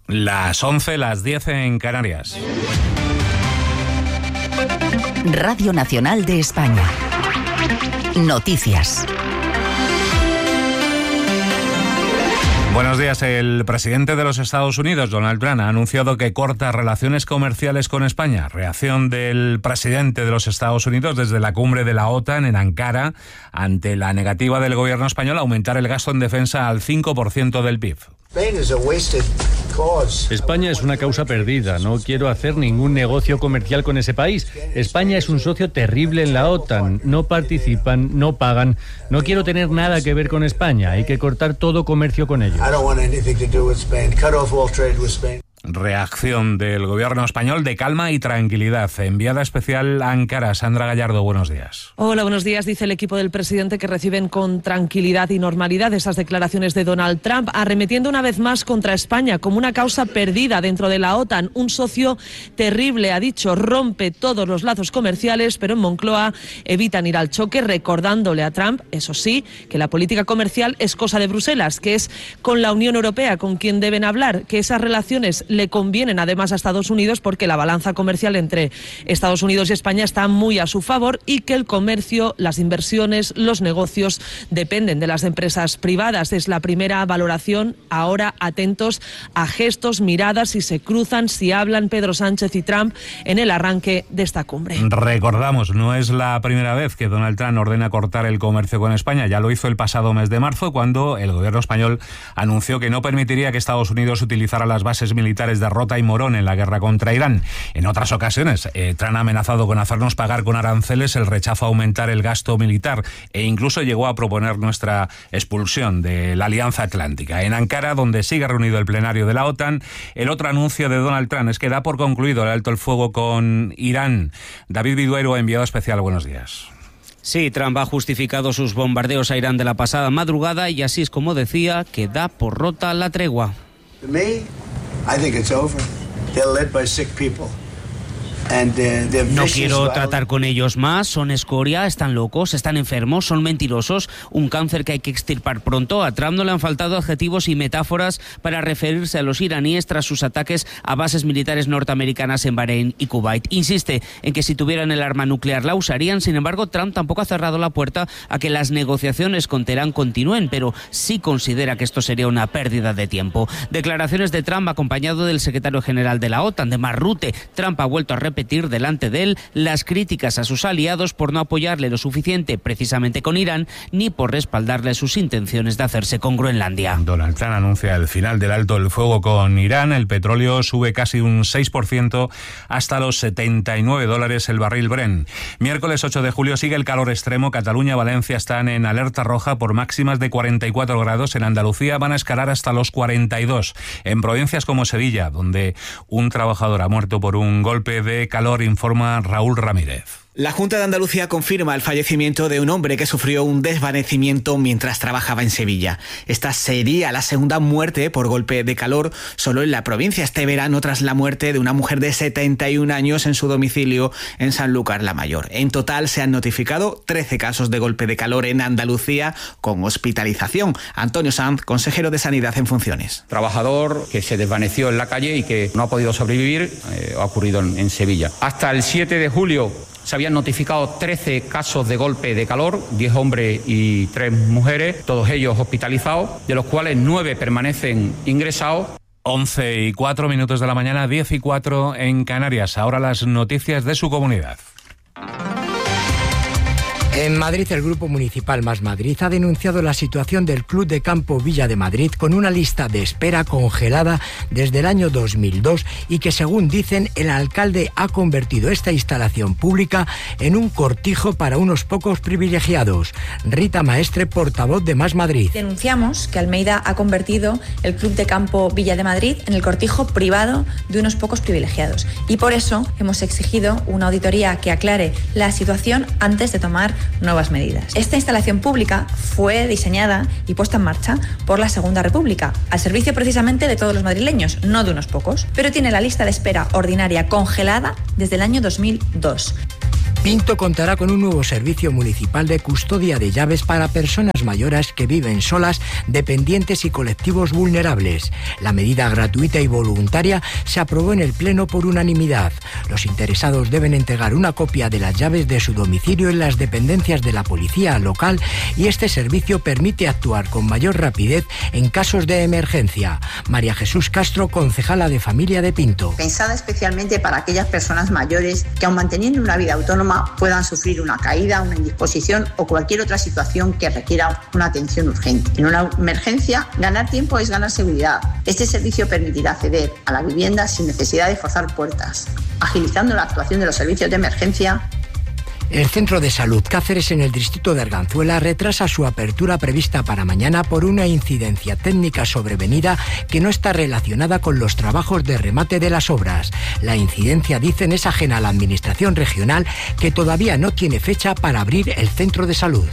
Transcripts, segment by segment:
Las 11, las 10 en Canarias. Radio Nacional de España. Noticias. Buenos días. El presidente de los Estados Unidos, Donald Trump, ha anunciado que corta relaciones comerciales con España. Reacción del presidente de los Estados Unidos desde la cumbre de la OTAN en Ankara ante la negativa del gobierno español a aumentar el gasto en defensa al 5% del PIB. España es una causa perdida. No quiero hacer ningún negocio comercial con ese país. España es un socio terrible en la OTAN. No participan, no pagan. No quiero tener nada que ver con España. Hay que cortar todo comercio con ellos. Reacción del gobierno español de calma y tranquilidad. Enviada especial a Ankara, Sandra Gallardo, buenos días. Hola, buenos días. Dice el equipo del presidente que reciben con tranquilidad y normalidad esas declaraciones de Donald Trump, arremetiendo una vez más contra España como una causa perdida dentro de la OTAN. Un socio terrible, ha dicho, rompe todos los lazos comerciales, pero en Moncloa evitan ir al choque, recordándole a Trump, eso sí, que la política comercial es cosa de Bruselas, que es con la Unión Europea con quien deben hablar, que esas relaciones le convienen además a Estados Unidos porque la balanza comercial entre Estados Unidos y España está muy a su favor y que el comercio, las inversiones, los negocios dependen de las empresas privadas. Es la primera valoración. Ahora atentos a gestos, miradas, si se cruzan, si hablan Pedro Sánchez y Trump en el arranque de esta cumbre. Recordamos, no es la primera vez que Donald Trump ordena cortar el comercio con España. Ya lo hizo el pasado mes de marzo cuando el gobierno español anunció que no permitiría que Estados Unidos utilizara las bases militares de Rota y Morón en la guerra contra Irán. En otras ocasiones, Trump ha amenazado con hacernos pagar con aranceles el rechazo a aumentar el gasto militar e incluso llegó a proponer nuestra expulsión de la Alianza Atlántica. En Ankara, donde sigue reunido el plenario de la OTAN, el otro anuncio de Donald Trump es que da por concluido el alto el fuego con Irán. David Viduero, enviado especial, buenos días. Sí, Trump ha justificado sus bombardeos a Irán de la pasada madrugada y así es como decía que da por rota la tregua. I think it's over. They're led by sick people. No quiero tratar con ellos más, son escoria, están locos, están enfermos, son mentirosos, un cáncer que hay que extirpar pronto. A Trump no le han faltado adjetivos y metáforas para referirse a los iraníes tras sus ataques a bases militares norteamericanas en Bahrein y Kuwait. Insiste en que si tuvieran el arma nuclear la usarían. Sin embargo, Trump tampoco ha cerrado la puerta a que las negociaciones con Teherán continúen, pero sí considera que esto sería una pérdida de tiempo. Declaraciones de Trump acompañado del secretario general de la OTAN, de Mark Rutte. Trump ha vuelto a repetir delante de él las críticas a sus aliados por no apoyarle lo suficiente precisamente con Irán ni por respaldarle sus intenciones de hacerse con Groenlandia. Donald Trump anuncia el final del alto el fuego con Irán. El petróleo sube casi un 6% hasta los $79 el barril Brent. Miércoles 8 de julio sigue el calor extremo. Cataluña y Valencia están en alerta roja por máximas de 44 grados. En Andalucía van a escalar hasta los 42. En provincias como Sevilla, donde un trabajador ha muerto por un golpe de calor, informa Raúl Ramírez. La Junta de Andalucía confirma el fallecimiento de un hombre que sufrió un desvanecimiento mientras trabajaba en Sevilla. Esta sería la segunda muerte por golpe de calor solo en la provincia este verano, tras la muerte de una mujer de 71 años en su domicilio en Sanlúcar la Mayor. En total se han notificado 13 casos de golpe de calor en Andalucía con hospitalización. Antonio Sanz, consejero de Sanidad en funciones. Trabajador que se desvaneció en la calle y que no ha podido sobrevivir, ha ocurrido en Sevilla. Hasta el 7 de julio se habían notificado 13 casos de golpe de calor, 10 hombres y 3 mujeres, todos ellos hospitalizados, de los cuales 9 permanecen ingresados. 11:04 de la mañana, 10:04 en Canarias. Ahora las noticias de su comunidad. En Madrid, el Grupo Municipal Más Madrid ha denunciado la situación del Club de Campo Villa de Madrid con una lista de espera congelada desde el año 2002 y que, según dicen, el alcalde ha convertido esta instalación pública en un cortijo para unos pocos privilegiados. Rita Maestre, portavoz de Más Madrid. Denunciamos que Almeida ha convertido el Club de Campo Villa de Madrid en el cortijo privado de unos pocos privilegiados y por eso hemos exigido una auditoría que aclare la situación antes de tomar nuevas medidas. Esta instalación pública fue diseñada y puesta en marcha por la Segunda República, al servicio precisamente de todos los madrileños, no de unos pocos, pero tiene la lista de espera ordinaria congelada desde el año 2002. Pinto contará con un nuevo servicio municipal de custodia de llaves para personas mayores que viven solas, dependientes y colectivos vulnerables. La medida gratuita y voluntaria se aprobó en el Pleno por unanimidad. Los interesados deben entregar una copia de las llaves de su domicilio en las dependencias de la policía local y este servicio permite actuar con mayor rapidez en casos de emergencia. María Jesús Castro, concejala de Familia de Pinto. Pensada especialmente para aquellas personas mayores que, aun manteniendo una vida autónoma, puedan sufrir una caída, una indisposición o cualquier otra situación que requiera una atención urgente. En una emergencia, ganar tiempo es ganar seguridad. Este servicio permitirá acceder a la vivienda sin necesidad de forzar puertas, agilizando la actuación de los servicios de emergencia. El Centro de Salud Cáceres en el distrito de Arganzuela retrasa su apertura prevista para mañana por una incidencia técnica sobrevenida que no está relacionada con los trabajos de remate de las obras. La incidencia, dicen, es ajena a la Administración regional, que todavía no tiene fecha para abrir el centro de salud.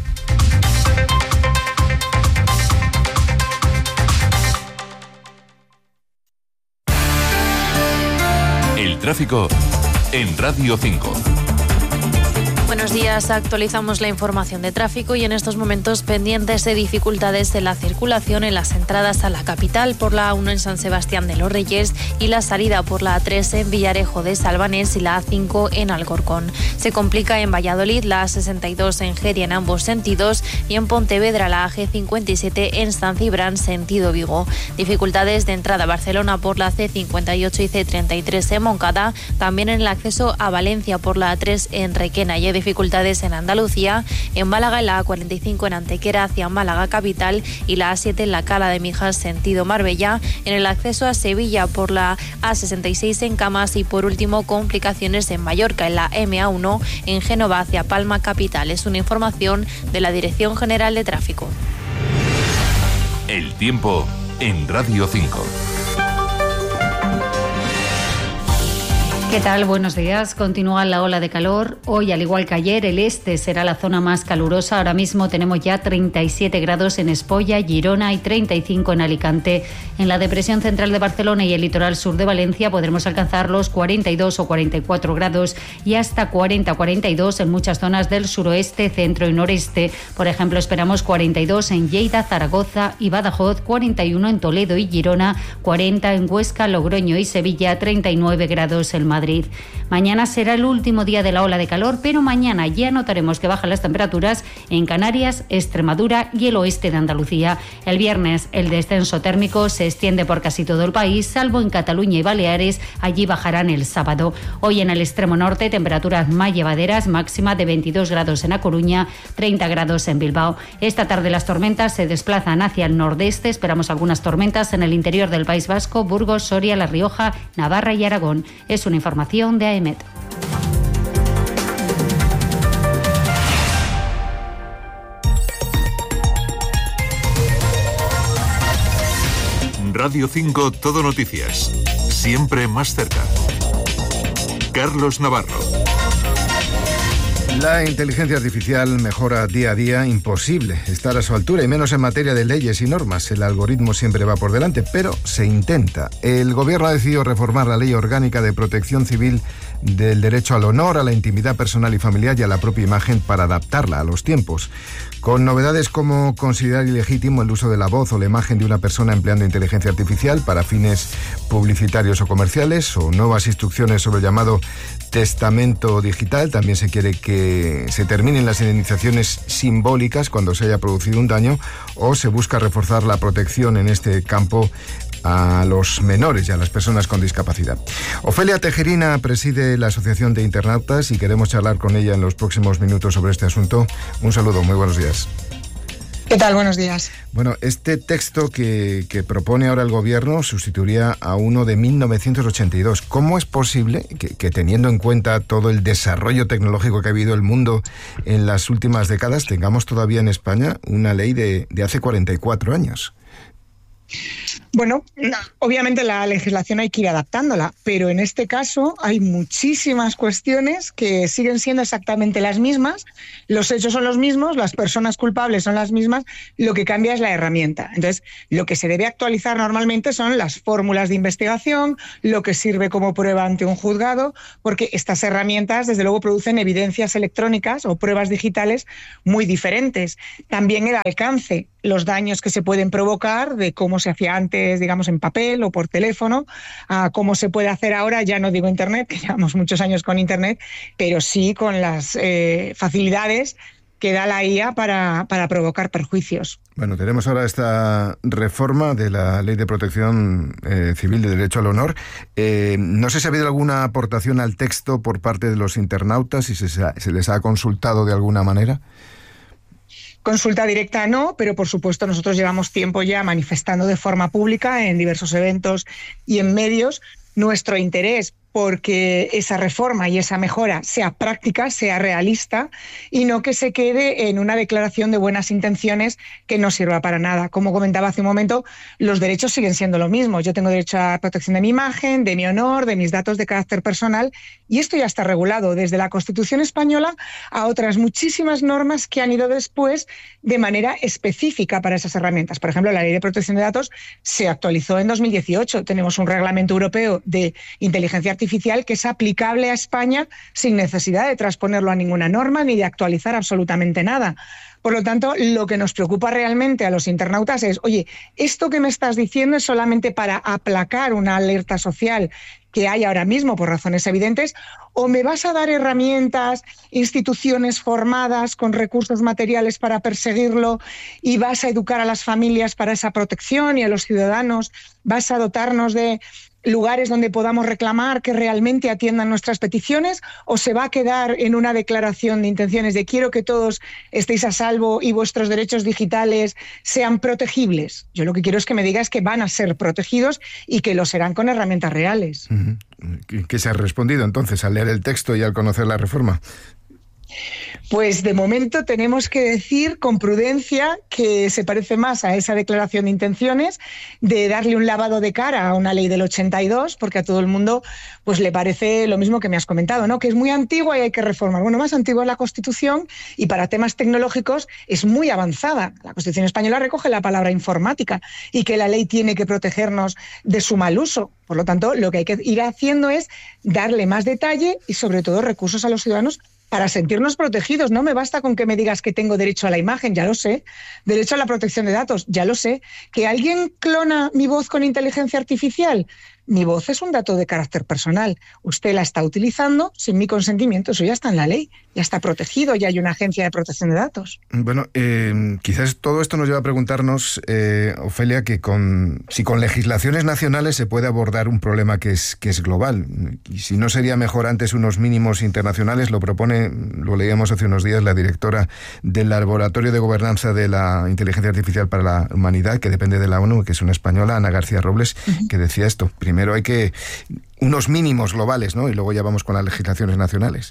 El tráfico en Radio 5. Buenos días, actualizamos la información de tráfico y en estos momentos pendientes de dificultades en la circulación en las entradas a la capital por la A1 en San Sebastián de los Reyes y la salida por la A3 en Villarejo de Salvanés y la A5 en Alcorcón. Se complica en Valladolid la A62 en Geria en ambos sentidos y en Pontevedra la AG57 en San Cibrán sentido Vigo. Dificultades de entrada a Barcelona por la C58 y C33 en Moncada, también en el acceso a Valencia por la A3 en Requena y dificultades en Andalucía, en Málaga en la A45 en Antequera hacia Málaga capital y la A7 en la Cala de Mijas sentido Marbella, en el acceso a Sevilla por la A66 en Camas y por último complicaciones en Mallorca en la MA1 en Génova hacia Palma capital. Es una información de la Dirección General de Tráfico. El tiempo en Radio 5. ¿Qué tal? Buenos días. Continúa la ola de calor. Hoy, al igual que ayer, el este será la zona más calurosa. Ahora mismo tenemos ya 37 grados en Espolla, Girona y 35 en Alicante. En la depresión central de Barcelona y el litoral sur de Valencia podremos alcanzar los 42 o 44 grados y hasta 40-42 en muchas zonas del suroeste, centro y noreste. Por ejemplo, esperamos 42 en Lleida, Zaragoza y Badajoz, 41 en Toledo y Girona, 40 en Huesca, Logroño y Sevilla, 39 grados en Madrid. Mañana será el último día de la ola de calor, pero mañana ya notaremos que bajan las temperaturas en Canarias, Extremadura y el oeste de Andalucía. El viernes el descenso térmico se extiende por casi todo el país, salvo en Cataluña y Baleares, allí bajarán el sábado. Hoy en el extremo norte temperaturas más llevaderas, máxima de 22 grados en A Coruña, 30 grados en Bilbao. Esta tarde las tormentas se desplazan hacia el nordeste, esperamos algunas tormentas en el interior del País Vasco, Burgos, Soria, La Rioja, Navarra y Aragón. Es una información de AEMET. Radio 5 Todo Noticias. Siempre más cerca. Carlos Navarro. La inteligencia artificial mejora día a día, imposible estar a su altura, y menos en materia de leyes y normas. El algoritmo siempre va por delante, pero se intenta. El gobierno ha decidido reformar la Ley Orgánica de Protección Civil del derecho al honor, a la intimidad personal y familiar y a la propia imagen para adaptarla a los tiempos. Con novedades como considerar ilegítimo el uso de la voz o la imagen de una persona empleando inteligencia artificial para fines publicitarios o comerciales, o nuevas instrucciones sobre el llamado testamento digital. También se quiere que se terminen las indemnizaciones simbólicas cuando se haya producido un daño, o se busca reforzar la protección en este campo a los menores y a las personas con discapacidad. Ofelia Tejerina preside la Asociación de Internautas y queremos charlar con ella en los próximos minutos sobre este asunto. Un saludo, muy buenos días. ¿Qué tal? Buenos días. Bueno, este texto que propone ahora el gobierno sustituiría a uno de 1982. ¿Cómo es posible que teniendo en cuenta todo el desarrollo tecnológico que ha habido el mundo en las últimas décadas, tengamos todavía en España una ley de hace 44 años? Bueno, obviamente la legislación hay que ir adaptándola, pero en este caso hay muchísimas cuestiones que siguen siendo exactamente las mismas, los hechos son los mismos, las personas culpables son las mismas, lo que cambia es la herramienta. Entonces, lo que se debe actualizar normalmente son las fórmulas de investigación, lo que sirve como prueba ante un juzgado, porque estas herramientas, desde luego, producen evidencias electrónicas o pruebas digitales muy diferentes. También el alcance, los daños que se pueden provocar de cómo se hacía antes, digamos, en papel o por teléfono, a cómo se puede hacer ahora, ya no digo Internet, que llevamos muchos años con Internet, pero sí con las facilidades que da la IA para provocar perjuicios. Bueno, tenemos ahora esta reforma de la Ley de Protección Civil de Derecho al Honor. No sé si ha habido alguna aportación al texto por parte de los internautas, si se les ha consultado de alguna manera. Consulta directa no, pero por supuesto nosotros llevamos tiempo ya manifestando de forma pública en diversos eventos y en medios nuestro interés porque esa reforma y esa mejora sea práctica, sea realista y no que se quede en una declaración de buenas intenciones que no sirva para nada. Como comentaba hace un momento, los derechos siguen siendo lo mismo. Yo tengo derecho a protección de mi imagen, de mi honor, de mis datos de carácter personal y esto ya está regulado desde la Constitución española a otras muchísimas normas que han ido después de manera específica para esas herramientas. Por ejemplo, la Ley de Protección de Datos se actualizó en 2018. Tenemos un reglamento europeo de inteligencia artificial que es aplicable a España sin necesidad de transponerlo a ninguna norma ni de actualizar absolutamente nada. Por lo tanto, lo que nos preocupa realmente a los internautas es, oye, esto que me estás diciendo es solamente para aplacar una alerta social que hay ahora mismo por razones evidentes, o me vas a dar herramientas, instituciones formadas con recursos materiales para perseguirlo y vas a educar a las familias para esa protección y a los ciudadanos, vas a dotarnos de lugares donde podamos reclamar que realmente atiendan nuestras peticiones, o se va a quedar en una declaración de intenciones de quiero que todos estéis a salvo y vuestros derechos digitales sean protegibles. Yo lo que quiero es que me digas que van a ser protegidos y que lo serán con herramientas reales. ¿Qué se ha respondido entonces al leer el texto y al conocer la reforma? Pues de momento tenemos que decir con prudencia que se parece más a esa declaración de intenciones de darle un lavado de cara a una ley del 82, porque a todo el mundo pues le parece lo mismo que me has comentado, ¿no? Que es muy antigua y hay que reformar. Bueno, más antigua es la Constitución y para temas tecnológicos es muy avanzada. La Constitución española recoge la palabra informática y que la ley tiene que protegernos de su mal uso. Por lo tanto, lo que hay que ir haciendo es darle más detalle y sobre todo recursos a los ciudadanos para sentirnos protegidos. No me basta con que me digas que tengo derecho a la imagen, ya lo sé. Derecho a la protección de datos, ya lo sé. ¿Que alguien clona mi voz con inteligencia artificial? Mi voz es un dato de carácter personal. Usted la está utilizando sin mi consentimiento. Eso ya está en la ley, ya está protegido, ya hay una agencia de protección de datos. Bueno, quizás todo esto nos lleva a preguntarnos, Ofelia, que si con legislaciones nacionales se puede abordar un problema que es global. Y si no sería mejor antes unos mínimos internacionales, lo propone, lo leíamos hace unos días, la directora del Laboratorio de Gobernanza de la Inteligencia Artificial para la Humanidad, que depende de la ONU, que es una española, Ana García Robles, que decía esto. Primero hay que unos mínimos globales, ¿no? Y luego ya vamos con las legislaciones nacionales.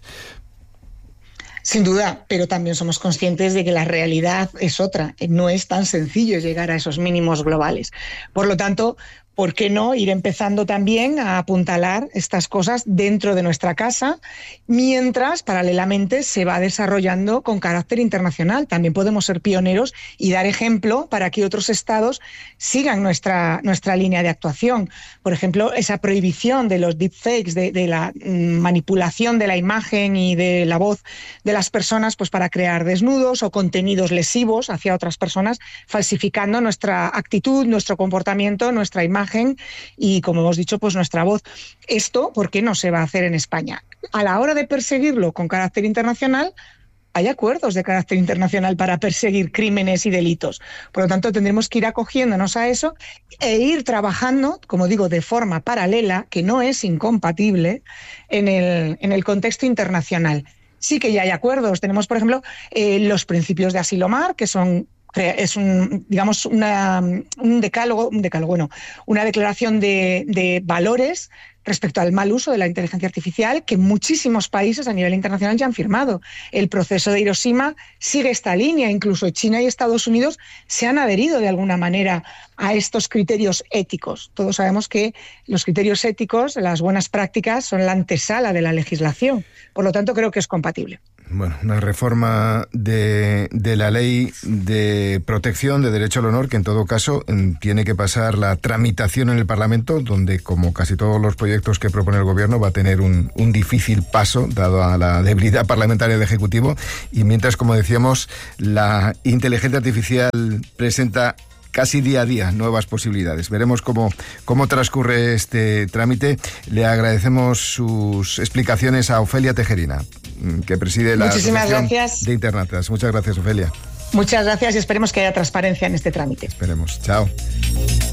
Sin duda, pero también somos conscientes de que la realidad es otra. No es tan sencillo llegar a esos mínimos globales. Por lo tanto, ¿por qué no ir empezando también a apuntalar estas cosas dentro de nuestra casa, mientras paralelamente se va desarrollando con carácter internacional? También podemos ser pioneros y dar ejemplo para que otros estados sigan nuestra línea de actuación. Por ejemplo, esa prohibición de los deepfakes, de la manipulación de la imagen y de la voz de las personas pues para crear desnudos o contenidos lesivos hacia otras personas, falsificando nuestra actitud, nuestro comportamiento, nuestra imagen y, como hemos dicho, pues nuestra voz. Esto, ¿por qué no se va a hacer en España? A la hora de perseguirlo con carácter internacional, hay acuerdos de carácter internacional para perseguir crímenes y delitos. Por lo tanto, tendremos que ir acogiéndonos a eso e ir trabajando, como digo, de forma paralela, que no es incompatible, en el contexto internacional. Sí que ya hay acuerdos. Tenemos, por ejemplo, los principios de Asilomar, que es una declaración de valores respecto al mal uso de la inteligencia artificial que muchísimos países a nivel internacional ya han firmado. El proceso de Hiroshima sigue esta línea, incluso China y Estados Unidos se han adherido de alguna manera a estos criterios éticos. Todos sabemos que los criterios éticos, las buenas prácticas, son la antesala de la legislación. Por lo tanto, creo que es compatible. Bueno, una reforma de la ley de protección de derecho al honor que en todo caso tiene que pasar la tramitación en el Parlamento, donde como casi todos los proyectos que propone el Gobierno va a tener un difícil paso dado a la debilidad parlamentaria del Ejecutivo, y mientras, como decíamos, la inteligencia artificial presenta casi día a día nuevas posibilidades. Veremos cómo transcurre este trámite. Le agradecemos sus explicaciones a Ofelia Tejerina, que preside la Asociación de Internatas. Muchas gracias, Ofelia. Muchas gracias y esperemos que haya transparencia en este trámite. Esperemos. Chao.